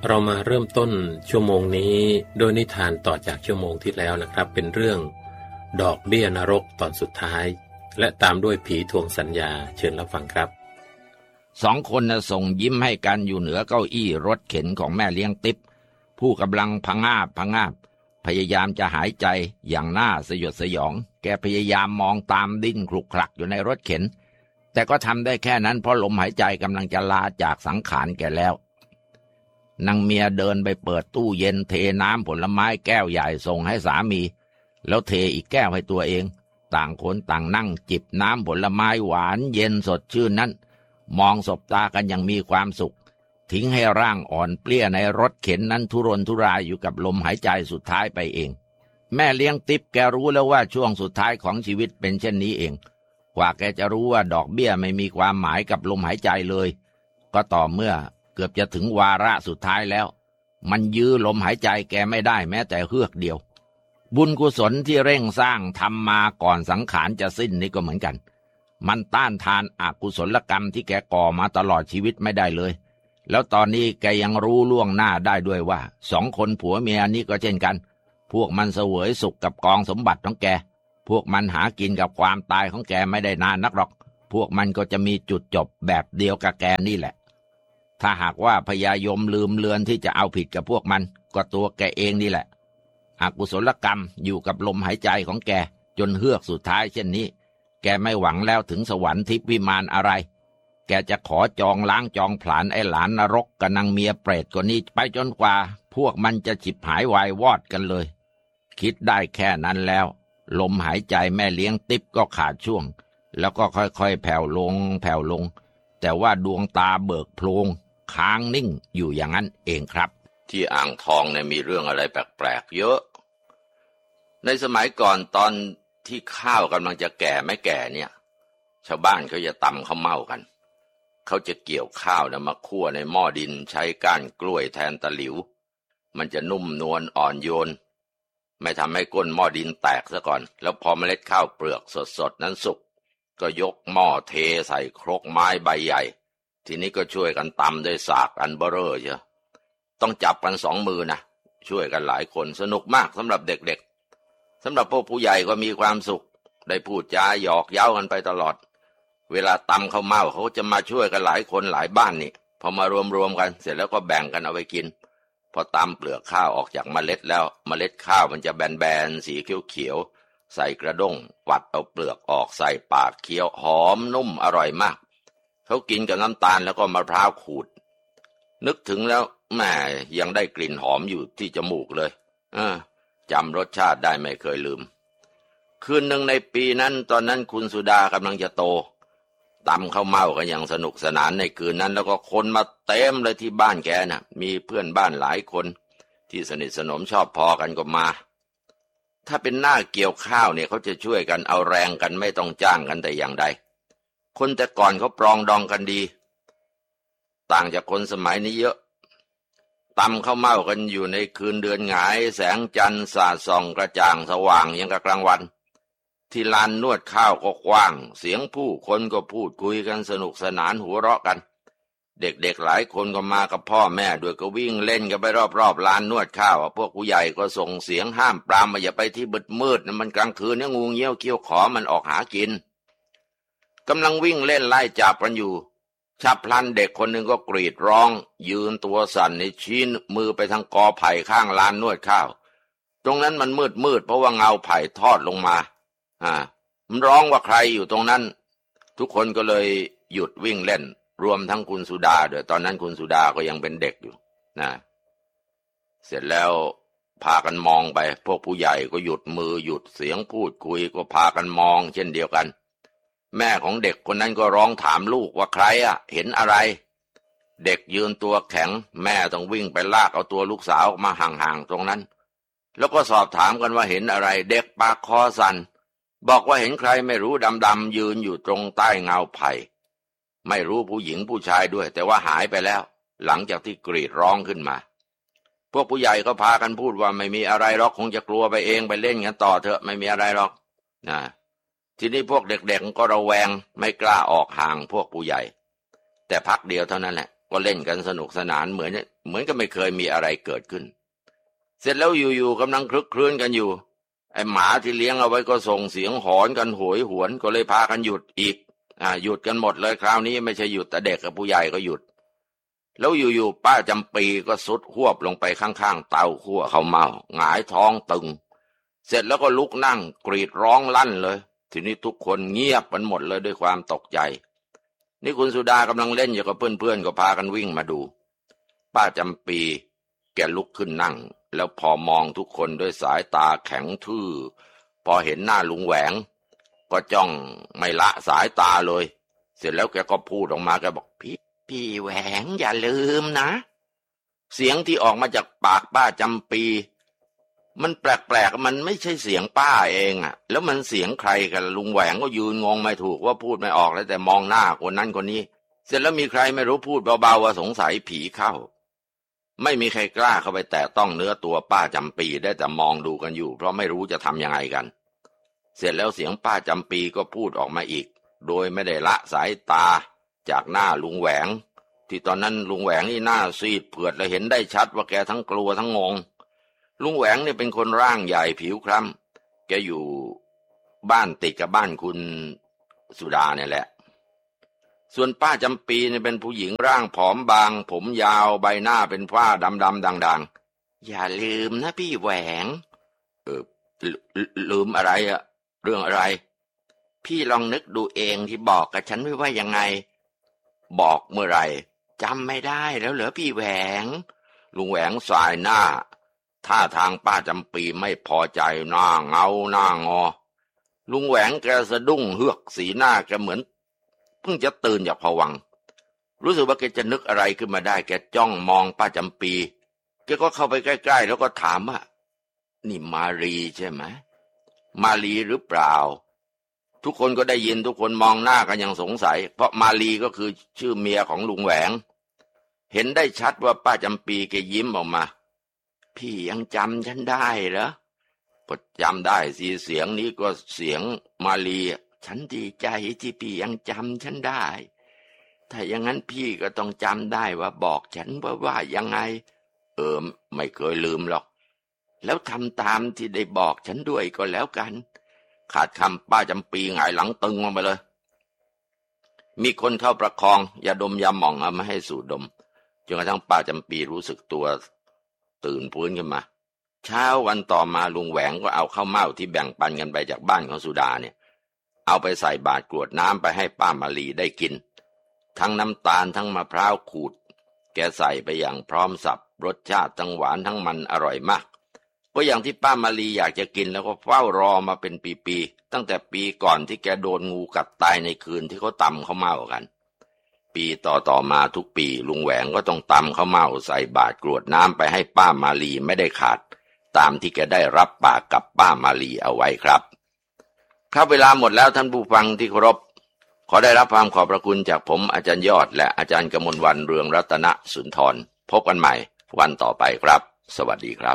เรามาเริ่มต้นชั่วโมงนี้โดยนิทานต่อจากชั่วโมงที่แล้วนะครับเป็นเรื่องดอกเบี้ยนรกตอนสุดท้ายและตามด้วยผีทวงสัญญาเชิญรับฟังครับสองคนส่งยิ้มให้กันอยู่เหนือเก้าอี้รถเข็นของแม่เลี้ยงติ๊บผู้กำลังพะงาบพยายามจะหายใจอย่างน่าสยดสยองแกพยายามมองตามดิ้นคลุกคลักอยู่ในรถเข็นแต่ก็ทำได้แค่นั้นเพราะลมหายใจกำลังจะลาจากสังขารแกแล้วนางเมียเดินไปเปิดตู้เย็นเทน้ำผลไม้แก้วใหญ่ส่งให้สามีแล้วเทอีกแก้วให้ตัวเองต่างคนต่างนั่งจิบน้ำผลไม้หวานเย็นสดชื่นนั้นมองสบตากันอย่างมีความสุขทิ้งให้ร่างอ่อนเปลี้ยในรถเข็นนั้นทุรนทุรายอยู่กับลมหายใจสุดท้ายไปเองแม่เลี้ยงติ๊บแกรู้แล้วว่าช่วงสุดท้ายของชีวิตเป็นเช่นนี้เองกว่าแกจะรู้ว่าดอกเบี้ยไม่มีความหมายกับลมหายใจเลยก็ต่อเมื่อเกือบจะถึงวาระสุดท้ายแล้วมันยื้อลมหายใจแกไม่ได้แม้แต่เฮือกเดียวบุญกุศลที่เร่งสร้างทำมาก่อนสังขารจะสิ้นนี่ก็เหมือนกันมันต้านทานอกุศลกรรมที่แกก่อมาตลอดชีวิตไม่ได้เลยแล้วตอนนี้แกยังรู้ล่วงหน้าได้ด้วยว่าสองคนผัวเมียนี้ก็เช่นกันพวกมันเสวยสุขกับกองสมบัติของแกพวกมันหากินกับความตายของแกไม่ได้นานนักหรอกพวกมันก็จะมีจุดจบแบบเดียวกับแกนี่แหละถ้าหากว่าพญายมลืมเลือนที่จะเอาผิดกับพวกมันก็ตัวแกเองนี่แหละอกุศลกรรมอยู่กับลมหายใจของแกจนเฮือกสุดท้ายเช่นนี้แกไม่หวังแล้วถึงสวรรค์ทิพย์วิมานอะไรแกจะขอจองล้างจองผลาญไอ้หลานนรกกับนางเมียเปรตคนนี้ไปจนกว่าพวกมันจะฉิบหายวายวอดกันเลยคิดได้แค่นั้นแล้วลมหายใจแม่เลี้ยงติ๊บก็ขาดช่วงแล้วก็ค่อยๆแผ่วลงแต่ว่าดวงตาเบิกโพลงค้างนิ่งอยู่อย่างนั้นเองครับที่อ่างทองเนี่ยมีเรื่องอะไรแปลกๆเยอะในสมัยก่อนตอนที่ข้าวกำลังจะแก่ไม่แก่เนี่ยชาวบ้านเขาจะตำข้าวเม่ากันเขาจะเกี่ยวข้าวนะมาคั่วในหม้อดินใช้ก้านกล้วยแทนตะหลิวมันจะนุ่มนวลอ่อนโยนไม่ทำให้ก้นหม้อดินแตกซะก่อนแล้วพอเมล็ดข้าวเปลือกสดๆนั้นสุกก็ยกหม้อเทใส่ครกไม้ใบใหญ่ทีนี้ก็ช่วยกันตำด้วยสากอันเบ้อเร่อเชียวต้องจับกันสองมือนะช่วยกันหลายคนสนุกมากสำหรับเด็กๆสำหรับพวกผู้ใหญ่ก็มีความสุขได้พูดจาหยอกเย้ากันไปตลอดเวลาตำข้าวเม่าเขาจะมาช่วยกันหลายคนหลายบ้านนี่พอมารวมกันเสร็จแล้วก็แบ่งกันเอาไปกินพอตำเปลือกข้าวออกจากเมล็ดแล้วเมล็ดข้าวมันจะแบนๆสีเขียวๆใส่กระด้งปัดเอาเปลือกออกใส่ปากเคี้ยวหอมนุ่มอร่อยมากเขากินกับน้ำตาลแล้วก็มะพร้าวขูดนึกถึงแล้วแม่ยังได้กลิ่นหอมอยู่ที่จมูกเลยจำรสชาติได้ไม่เคยลืมคืนหนึ่งในปีนั้นตอนนั้นคุณสุดากำลังจะโตตำข้าวเม่ากันอย่างสนุกสนานในคืนนั้นแล้วก็คนมาเต็มเลยที่บ้านแกน่ะมีเพื่อนบ้านหลายคนที่สนิทสนมชอบพอกันก็มาถ้าเป็นหน้าเกี่ยวข้าวเนี่ยเขาจะช่วยกันเอาแรงกันไม่ต้องจ้างกันแต่อย่างใดคนแต่ก่อนเขาปรองดองกันดีต่างจากคนสมัยนี้เยอะตำข้าวเม่ากันอยู่ในคืนเดือนหงายแสงจันทร์สาดส่องกระจ่างสว่างยังกับกลางวันที่ลานนวดข้าวก็กว้างเสียงผู้คนก็พูดคุยกันสนุกสนานหัวเราะกันเด็กๆหลายคนก็มากับพ่อแม่ด้วยก็วิ่งเล่นกันไปรอบๆลานนวดข้าวพวกผู้ใหญ่ก็ส่งเสียงห้ามปรามว่าอย่าไปที่มืดนะมันกลางคืนเนี่ยงูเงี้ยวเขี้ยวขอมันออกหากินกำลังวิ่งเล่นไล่จับกันอยู่ฉับพลันเด็กคนหนึ่งก็กรีดร้องยืนตัวสั่นในชี้มือไปทางกอไผ่ข้างลานนวดข้าวตรงนั้นมันมืดเพราะว่าเงาไผ่ทอดลงมามันร้องว่าใครอยู่ตรงนั้นทุกคนก็เลยหยุดวิ่งเล่นรวมทั้งคุณสุดาด้วยตอนนั้นคุณสุดาก็ยังเป็นเด็กอยู่นะเสร็จแล้วพากันมองไปพวกผู้ใหญ่ก็หยุดมือหยุดเสียงพูดคุยก็พากันมองเช่นเดียวกันแม่ของเด็กคนนั้นก็ร้องถามลูกว่าใครเห็นอะไรเด็กยืนตัวแข็งแม่ต้องวิ่งไปลากเอาตัวลูกสาวมาห่างๆตรงนั้นแล้วก็สอบถามกันว่าเห็นอะไรเด็กปากคอสั่นบอกว่าเห็นใครไม่รู้ดำๆยืนอยู่ตรงใต้เงาไผ่ไม่รู้ผู้หญิงผู้ชายด้วยแต่ว่าหายไปแล้วหลังจากที่กรีดร้องขึ้นมาพวกผู้ใหญ่ก็พากันพูดว่าไม่มีอะไรหรอกคงจะกลัวไปเองไปเล่นกันต่อเถอะไม่มีอะไรหรอกนะทีนี้พวกเด็กๆก็ระแวงไม่กล้าออกห่างพวกผู้ใหญ่แต่พักเดียวเท่านั้นแหละก็เล่นกันสนุกสนานเหมือนก็ไม่เคยมีอะไรเกิดขึ้นเสร็จแล้วอยู่ๆกำลังคลึกครื้นกันอยู่ไอ้หมาที่เลี้ยงเอาไว้ก็ส่งเสียงหอนกันโหยหวนก็เลยพากันหยุดอีกหยุดกันหมดเลยคราวนี้ไม่ใช่หยุดแต่เด็กกับผู้ใหญ่ก็หยุดแล้วอยู่ๆป้าจำปีก็สุดหวบลงไปข้างๆเตาคั่วข้าวเม่าหงายท้องตึงเสร็จแล้วก็ลุกนั่งกรีดร้องลั่นเลยทีนี้ทุกคนเงียบกันหมดเลยด้วยความตกใจนี่คุณสุดากำลังเล่นอยู่กับเพื่อนๆก็พากันวิ่งมาดูป้าจำปีแกลุกขึ้นนั่งแล้วพอมองทุกคนด้วยสายตาแข็งทื่อพอเห็นหน้าลุงแหวงก็จ้องไม่ละสายตาเลยเสร็จแล้วแกก็พูดออกมาแกบอกพี่แหวงอย่าลืมนะเสียงที่ออกมาจากปากป้าจำปีมันแปลกๆมันไม่ใช่เสียงป้าเองแล้วมันเสียงใครกันลุงแหวงก็ยืนงงไม่ถูกว่าพูดไม่ออกแล้วแต่มองหน้าคนนั้นคนนี้เสร็จแล้วมีใครไม่รู้พูดเบาๆว่าสงสัยผีเข้าไม่มีใครกล้าเข้าไปแตะต้องเนื้อตัวป้าจำปีได้แต่มองดูกันอยู่เพราะไม่รู้จะทำยังไงกันเสร็จแล้วเสียงป้าจำปีก็พูดออกมาอีกโดยไม่ได้ละสายตาจากหน้าลุงแหวงที่ตอนนั้นลุงแหวงนี่หน้าซีดเผือดและเห็นได้ชัดว่าแกทั้งกลัวทั้งงงลุงแหวงเนี่ยเป็นคนร่างใหญ่ผิวคล้ำแกอยู่บ้านติดกับบ้านคุณสุดาเนี่ยแหละส่วนป้าจำปีเนี่ยเป็นผู้หญิงร่างผอมบางผมยาวใบหน้าเป็นฝ้าดำด่างๆอย่าลืมนะพี่แหวงลืมอะไรเรื่องอะไรพี่ลองนึกดูเองที่บอกกับฉันไว้ว่ายังไงบอกเมื่อไหร่จำไม่ได้แล้วเหรอพี่แหวงลุงแหวงสายหน้าท่าทางป้าจำปีไม่พอใจหน้าเงาหน้างอลุงแหวงแกสะดุ้งเฮือกสีหน้าแกเหมือนเพิ่งจะตื่นจากภวังค์รู้สึกว่าแกจะนึกอะไรขึ้นมาได้แกจ้องมองป้าจำปีแกก็เข้าไปใกล้ๆแล้วก็ถามว่านี่มารีใช่ไหมมาลีหรือเปล่าทุกคนก็ได้ยินทุกคนมองหน้ากันอย่างสงสัยเพราะมาลีก็คือชื่อเมียของลุงแหวงเห็นได้ชัดว่าป้าจำปีแกยิ้มออกมาพี่ยังจำฉันได้เหรอก็จำได้สิเสียงนี้ก็เสียงมาลีฉันดีใจที่พี่ยังจำฉันได้ถ้าอย่างนั้นพี่ก็ต้องจำได้ว่าบอกฉันว่ายังไงไม่เคยลืมหรอกแล้วทำตามที่ได้บอกฉันด้วยก็แล้วกันขาดคำป้าจำปีหงายหลังตึงลงไปเลยมีคนเข้าประคองยาดมยาหม่องเอามาให้สูดดมจนกระทั่งป้าจำปีรู้สึกตัวตื่นฟื้นขึ้นมาเช้าวันต่อมาลุงแหวงก็เอาข้าวเม่าที่แบ่งปันกันไปจากบ้านของสุดาเนี่ยเอาไปใส่บาตรกรวดน้ำไปให้ป้ามาลีได้กินทั้งน้ำตาลทั้งมะพร้าวขูดแกใส่ไปอย่างพร้อมสับรสชาติทั้งหวานทั้งมันอร่อยมากก็อย่างที่ป้ามาลีอยากจะกินแล้วก็เฝ้ารอมาเป็นปีๆตั้งแต่ปีก่อนที่แกโดนงูกัดตายในคืนที่เขาตำข้าวเม่ากันปีต่อมาทุกปีลุงแหวงก็ต้องตำข้าวเม่าใส่บาตรกรวดน้ำไปให้ป้ามาลีไม่ได้ขาดตามที่แกได้รับปากกับป้ามาลีเอาไว้ครับเวลาหมดแล้วท่านผู้ฟังที่เคารพขอได้รับความขอบพระคุณจากผมอาจารย์ยอดและอาจารย์กมลวรรณเรืองรัตนสุนทรพบกันใหม่วันต่อไปครับสวัสดีครับ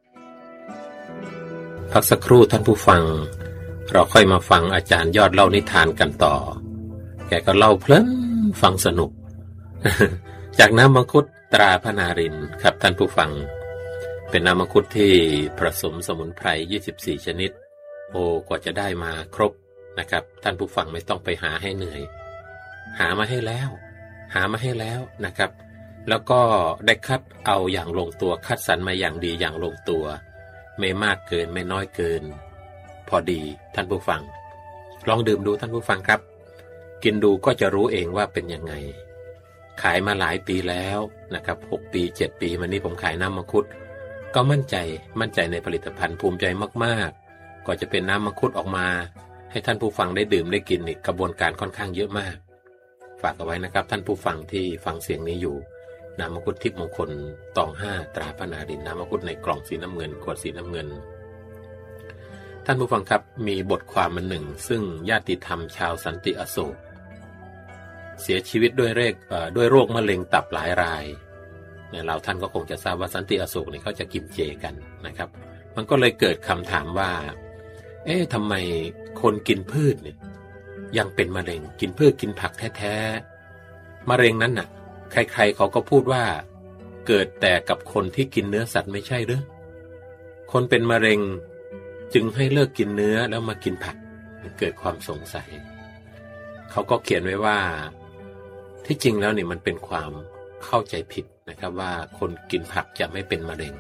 พักสักครู่ท่านผู้ฟังเราค่อยมาฟังอาจารย์ยอดเล่านิทานกันต่อแกก็เล่าเพลินฟังสนุก จากน้ำมังคุดตราพนารินครับท่านผู้ฟังเป็นน้ำมังคุดที่ผสมสมุนไพร24ชนิดกว่าจะได้มาครบนะครับท่านผู้ฟังไม่ต้องไปหาให้เหนื่อยหามาให้แล้วนะครับแล้วก็ได้คัดเอาอย่างลงตัวคัดสรรมาอย่างดีอย่างลงตัวไม่มากเกินไม่น้อยเกินพอดีท่านผู้ฟังลองดื่มดูท่านผู้ฟังครับกินดูก็จะรู้เองว่าเป็นยังไงขายมาหลายปีแล้วนะครับ6ปี7ปีมานี้ผมขายน้ำมังคุดก็มั่นใจในผลิตภัณฑ์ภูมิใจมากๆก็จะเป็นน้ำมังคุดออกมาให้ท่านผู้ฟังได้ดื่มได้กินอีกกระบวนการค่อนข้างเยอะมากฝากเอาไว้นะครับท่านผู้ฟังที่ฟังเสียงนี้อยู่น้ำมังคุดทิพย์มงคลตอง5ตราพนารินน้ำมังคุดในกล่องสีน้ำเงินขวดสีน้ำเงินท่านผู้ฟังครับมีบทความมันหนึ่งซึ่งญาติธรรมชาวสันติอโศกเสียชีวิตด้วยโรคมะเร็งตับหลายรายเนี่ยเราท่านก็คงจะทราบว่าสันติอโศกเนี่ยเขาจะกินเจกันนะครับมันก็เลยเกิดคำถามว่าทำไมคนกินพืชเนี่ยยังเป็นมะเร็งกินพืชกินผักแท้ๆมะเร็งนั้นน่ะใครๆเขาก็พูดว่าเกิดแต่กับคนที่กินเนื้อสัตว์ไม่ใช่หรือคนเป็นมะเร็งจึงให้เลิกกินเนื้อแล้วมากินผักเกิดความสงสัยเขาก็เขียนไว้ว่าที่จริงแล้วนี่มันเป็นความเข้าใจผิดนะครับว่าคนกินผักจะไม่เป็นมะเร็ง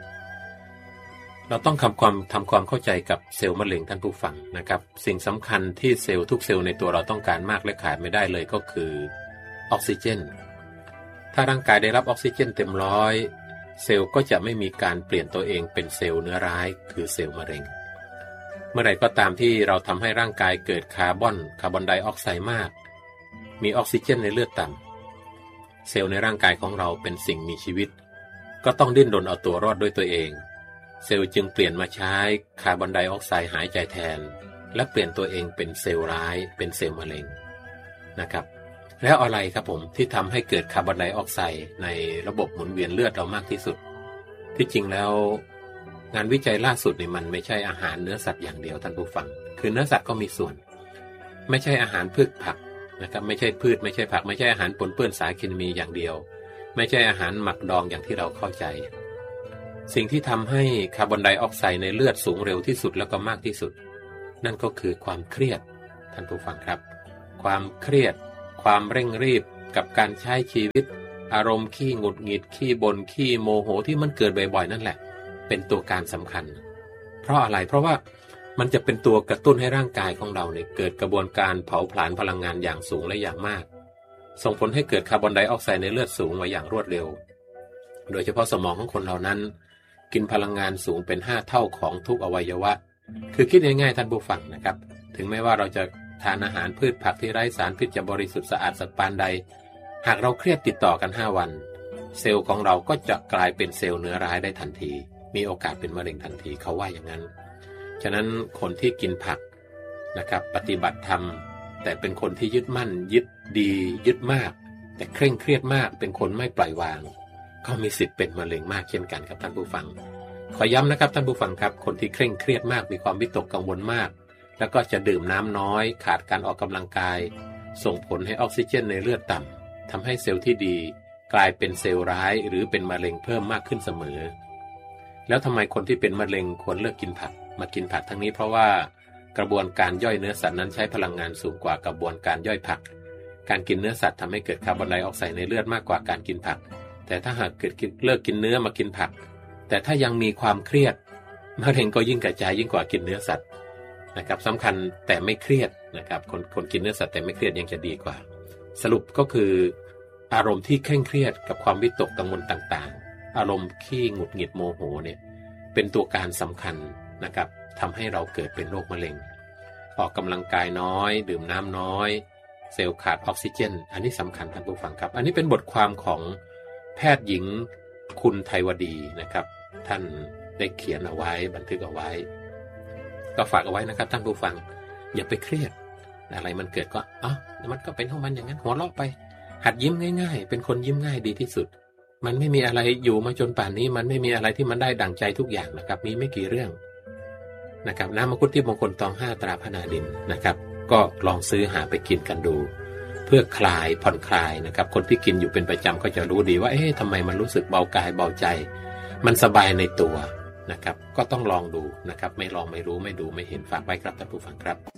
เราต้องทำความเข้าใจกับเซลล์มะเร็งท่านผู้ฟังนะครับสิ่งสำคัญที่เซลล์ทุกเซลล์ในตัวเราต้องการมากและขาดไม่ได้เลยก็คือออกซิเจนถ้าร่างกายได้รับออกซิเจนเต็มร้อยเซลล์ก็จะไม่มีการเปลี่ยนตัวเองเป็นเซลล์เนื้อร้ายคือเซลล์มะเร็งเมื่อไหร่ก็ตามที่เราทำให้ร่างกายเกิดคาร์บอนไดออกไซด์มากมีออกซิเจนในเลือดต่ำเซลล์ในร่างกายของเราเป็นสิ่งมีชีวิตก็ต้องดิ้นรนเอาตัวรอดด้วยตัวเองเซลล์จึงเปลี่ยนมาใช้คาร์บอนไดออกไซด์หายใจแทนและเปลี่ยนตัวเองเป็นเซลล์ร้ายเป็นเซลล์มะเร็งนะครับแล้วอะไรครับผมที่ทำให้เกิดคาร์บอนไดออกไซด์ในระบบหมุนเวียนเลือดเรามากที่สุดที่จริงแล้วงานวิจัยล่าสุดนี่มันไม่ใช่อาหารเนื้อสัตว์อย่างเดียวท่านผู้ฟังคือเนื้อสัตว์ก็มีส่วนไม่ใช่อาหารพืชผักนะครับไม่ใช่พืชไม่ใช่ผักไม่ใช่อาหารปนเปื้อนสารเคมีอย่างเดียวไม่ใช่อาหารหมักดองอย่างที่เราเข้าใจสิ่งที่ทำให้คาร์บอนไดออกไซด์ในเลือดสูงเร็วที่สุดแล้วก็มากที่สุดนั่นก็คือความเครียดท่านผู้ฟังครับความเครียดความเร่งรีบกับการใช้ชีวิตอารมณ์ขี้หงุดหงิดขี้บ่นขี้โมโหที่มันเกิดบ่อยๆนั่นแหละเป็นตัวการสำคัญเพราะอะไรเพราะว่ามันจะเป็นตัวกระตุ้นให้ร่างกายของเราเนี่ยเกิดกระบวนการเผาผลาญพลังงานอย่างสูงและอย่างมากส่งผลให้เกิดคาร์บอนไดออกไซด์ในเลือดสูงมาอย่างรวดเร็วโดยเฉพาะสมองของคนเหล่านั้นกินพลังงานสูงเป็น5 เท่าของทุกอวัยวะคือคิดง่ายๆท่านผู้ฟังนะครับถึงแม้ว่าเราจะทานอาหารพืชผักที่ไร้สารพิษจะบริสุทธิ์สะอาดสักปานใดหากเราเครียดติดต่อกัน5 วันเซลล์ของเราก็จะกลายเป็นเซลล์เนื้อร้ายได้ทันทีมีโอกาสเป็นมะเร็งทันทีเขาว่าอย่างนั้นฉะนั้นคนที่กินผักนะครับปฏิบัติธรรมแต่เป็นคนที่ยึดมั่นยึดดียึดมากแต่เคร่งเครียดมากเป็นคนไม่ปล่อยวางก็มีสิทธิ์เป็นมะเร็งมากเช่นกันครับท่านผู้ฟังขอย้ำนะครับท่านผู้ฟังครับคนที่เคร่งเครียดมากมีความวิตกกังวลมากแล้วก็จะดื่มน้ำน้อยขาดการออกกำลังกายส่งผลให้ออกซิเจนในเลือดต่ำทำให้เซลล์ที่ดีกลายเป็นเซลล์ร้ายหรือเป็นมะเร็งเพิ่มมากขึ้นเสมอแล้วทำไมคนที่เป็นมะเร็งควรเลิกกินผักมากินผักทั้งนี้เพราะว่ากระบวนการย่อยเนื้อสัตว์นั้นใช้พลังงานสูงกว่ากระบวนการย่อยผักการกินเนื้อสัตว์ทำให้เกิดคาร์บอนไดออกไซด์ในเลือดมากกว่าการกินผักแต่ถ้าหากเกิดเลิกกินเนื้อมากินผักแต่ถ้ายังมีความเครียดมะเร็งก็ยิ่งกระจายยิ่งกว่ากินเนื้อสัตว์นะครับสำคัญแต่ไม่เครียดนะครับคนกินเนื้อสัตว์แต่ไม่เครียดยังจะดีกว่าสรุปก็คืออารมณ์ที่เคร่งเครียดกับความวิตกกังวลต่างๆอารมณ์ขี้หงุดหงิดโมโหเนี่ยเป็นตัวการสำคัญนะครับทำให้เราเกิดเป็นโรคมะเร็งออกกำลังกายน้อยดื่มน้ำน้อยเซลล์ขาดออกซิเจนอันนี้สำคัญท่านผู้ฟังครับอันนี้เป็นบทความของแพทย์หญิงคุณไทยวดีนะครับท่านได้เขียนเอาไว้บันทึกเอาไว้ก็ฝากเอาไว้นะครับท่านผู้ฟังอย่าไปเครียดอะไรมันเกิดก็มันก็เป็นของมันอย่างนั้นหัวเราะไปหัดยิ้มง่ายๆเป็นคนยิ้มง่ายดีที่สุดมันไม่มีอะไรอยู่มาจนป่านนี้มันไม่มีอะไรที่มันได้ดั่งใจทุกอย่างนะครับมีไม่กี่เรื่องนะครับน้ำมังคุดที่มงคลตอง5ตราพนาดินนะครับก็ลองซื้อหาไปกินกันดูเพื่อคลายผ่อนคลายนะครับคนที่กินอยู่เป็นประจำก็จะรู้ดีว่าทำไมมันรู้สึกเบากายเบาใจมันสบายในตัวนะครับก็ต้องลองดูนะครับไม่ลองไม่รู้ไม่ดูไม่เห็นฝากไว้ครับท่านผู้ฟังครับ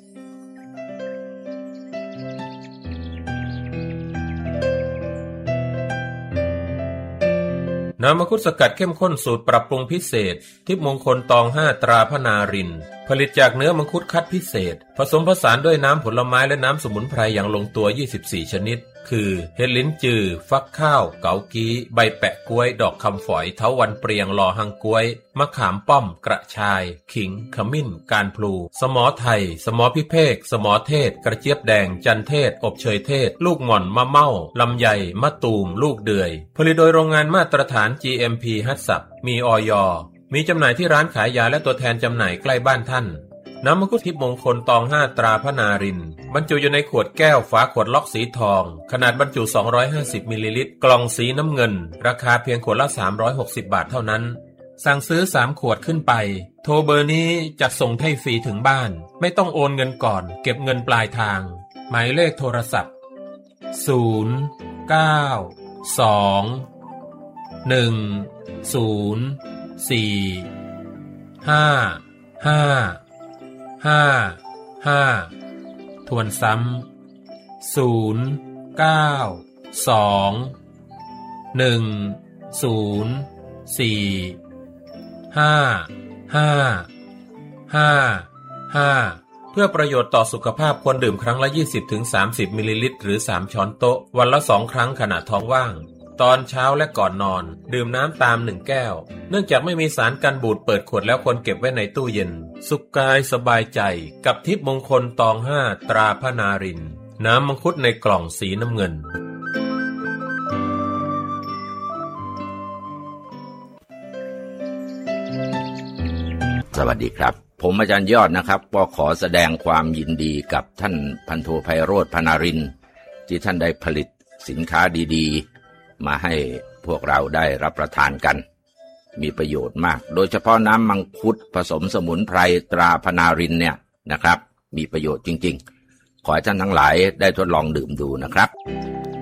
น้ำมังคุดสกัดเข้มข้นสูตรปรับปรุงพิเศษทิพย์มงคลตอง5ตราพนารินผลิตจากเนื้อมังคุดคัดพิเศษผสมผสานด้วยน้ำผลไม้และน้ำสมุนไพรอย่างลงตัว24ชนิดคือเห็ดลิ้นจือฟักข้าวเกากี้ใบแปะกล้วยดอกคำฝอยเถาวัลย์เปรียงลอหังกล้วยมะขามป้อมกระชายขิงขมิ้นการพลูสมอไทยสมอพิเภกสมอเทศกระเจี๊ยบแดงจันเทศอบเชยเทศลูกหม่อนมะเม่าลำไยมะตูมลูกเดือยผลิตโดยโรงงานมาตรฐาน GMP ฮัตสับมีอย.มีจำหน่ายที่ร้านขายยาและตัวแทนจำหน่ายใกล้บ้านท่านน้ำมังคุดทิพย์มงคลตอง5ตราพนารินบรรจุอยู่ในขวดแก้วฝาขวดล็อกสีทองขนาดบรรจุ250มิลลิลิตรกล่องสีน้ำเงินราคาเพียงขวดละ360บาทเท่านั้นสั่งซื้อ3ขวดขึ้นไปโทรเบอร์นี้จัดส่งให้ฟรีถึงบ้านไม่ต้องโอนเงินก่อนเก็บเงินปลายทางหมายเลขโทรศัพท์0 9 ทวนซ้ำเพื่อประโยชน์ต่อสุขภาพควรดื่มครั้งละ 20-30 มิลลิลิตรหรือ3ช้อนโต๊ะวันละ2ครั้งขณะท้องว่างตอนเช้าและก่อนนอนดื่มน้ำตาม1แก้วเนื่องจากไม่มีสารกันบูดเปิดขวดแล้วควรเก็บไว้ในตู้เย็นสุขกายสบายใจกับทิพย์มงคลตอง5ตราพระนารินทร์น้ำมังคุดในกล่องสีน้ำเงินสวัสดีครับผมอาจารย์ยอดนะครับก็ขอแสดงความยินดีกับท่านพันโทไพโรจน์ พนารินทร์ที่ท่านได้ผลิตสินค้าดีๆมาให้พวกเราได้รับประทานกันมีประโยชน์มากโดยเฉพาะน้ำมังคุดผสมสมุนไพรตราพนารินทร์เนี่ยนะครับมีประโยชน์จริงๆขอให้ท่านทั้งหลายได้ทดลองดื่มดูนะครับ